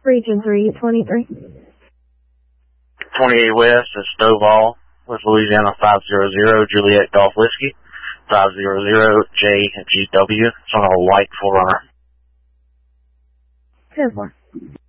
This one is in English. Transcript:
Region 323. 28 West is Stovall with Louisiana 500, Juliet Golf Whiskey, 500JGW. It's on a white 4Runner. 10-4.